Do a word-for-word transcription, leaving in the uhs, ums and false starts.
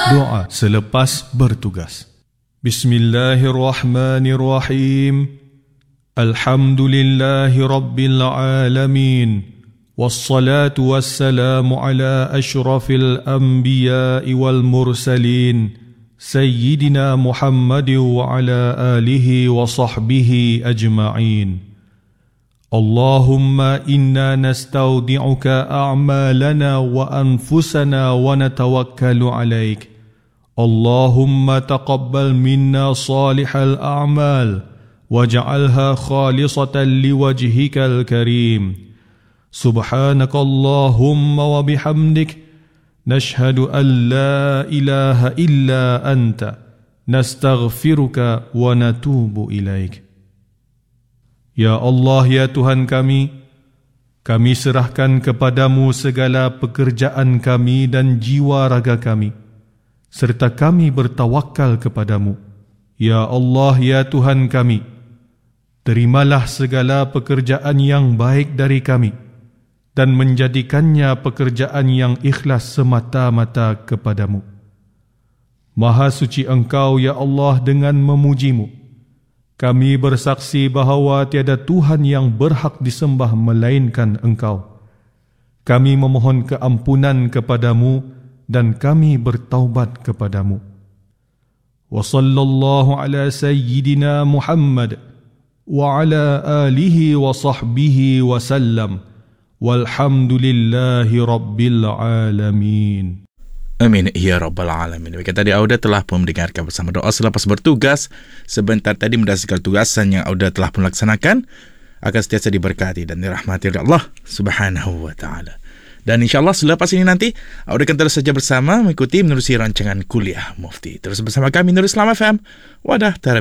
Doa selepas bertugas. Bismillahirrahmanirrahim. Alhamdulillahi Rabbil Alamin. Wassalatu wassalamu ala ashrafil anbiya'i wal mursalin. Sayyidina Muhammadin wa ala alihi wa sahbihi ajma'in. Allahumma inna nastaudi'uka a'malana wa anfusana wa natawakkalu alaik. Allahumma taqabbal minna salihal a'mal waj'alha khalisatan liwajhikal karim. Subhanakallahumma wa bihamdik nashhadu an la ilaha illa anta nastaghfiruka wa natubu ilaik. Ya Allah, ya Tuhan kami, kami serahkan kepadamu segala pekerjaan kami dan jiwa raga kami, serta kami bertawakal kepadamu. Ya Allah, ya Tuhan kami, terimalah segala pekerjaan yang baik dari kami dan menjadikannya pekerjaan yang ikhlas semata-mata kepadamu. Maha suci Engkau, ya Allah, dengan memujimu. Kami bersaksi bahawa tiada Tuhan yang berhak disembah melainkan Engkau. Kami memohon keampunan kepadamu dan kami bertaubat kepadamu. Wa sallallahu ala sayyidina Muhammad wa ala alihi wa sahbihi wa sallam. Walhamdulillahi Rabbil Alamin. Amin ya Rabbal Alamin. Baik, tadi Auda telah pun mendengarkan bersama doa selepas bertugas. Sebentar tadi mendasarkan tugasan yang Auda telah pun laksanakan akan sentiasa diberkati dan dirahmati oleh Allah Subhanahu wa taala. Dan insyaAllah selepas ini nanti Auda akan terus saja bersama mengikuti menerusi rancangan kuliah Mufti. Terus bersama kami Nurul Islam F M, Wadah Tarbiyah.